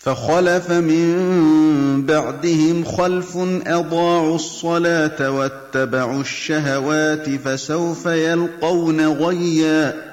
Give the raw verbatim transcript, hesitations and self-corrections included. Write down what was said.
فَخَلَفَ مِن بَعْدِهِمْ خَلْفٌ أَضَاعُوا الصَّلَاةَ وَاتَّبَعُوا الشَّهَوَاتِ فَسَوْفَ يَلْقَوْنَ غَيًّا